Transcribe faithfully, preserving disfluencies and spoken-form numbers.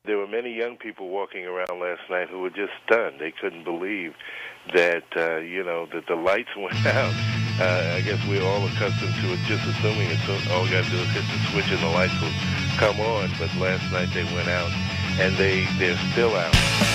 there were many young people walking around last night who were just stunned. They couldn't believe that, uh, you know, that the lights went out. Uh, I guess we're all accustomed to it, just assuming it's all you got to do is hit the switch and the lights will come on. But last night they went out, and they, they're still out.